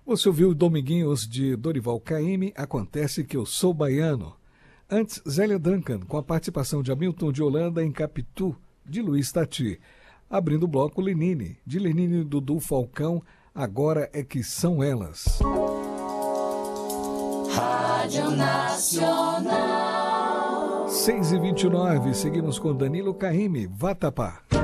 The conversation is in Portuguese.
Você ouviu Dominguinhos de Dorival Caymmi, Acontece que eu sou baiano. Antes, Zélia Duncan, com a participação de Hamilton de Holanda em Capitu, de Luiz Tati. Abrindo o bloco, Lenine, de Lenine e Dudu Falcão, Agora é que são elas. Rádio Nacional. 6h29, seguimos com Danilo Caymmi, Vatapá.